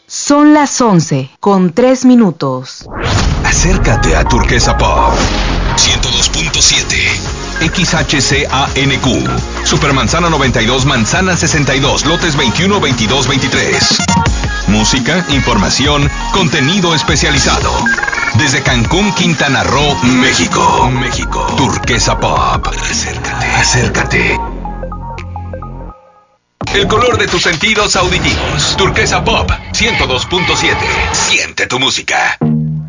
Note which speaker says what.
Speaker 1: Son las 11:03.
Speaker 2: Acércate a Turquesa Pop 102.7 XHCANQ Supermanzana 92, Manzana 62, lotes 21, 22, 23. Música, información, contenido especializado. Desde Cancún, Quintana Roo, México. Turquesa Pop. Acércate. El color de tus sentidos auditivos. Turquesa Pop 102.7. Siente tu música.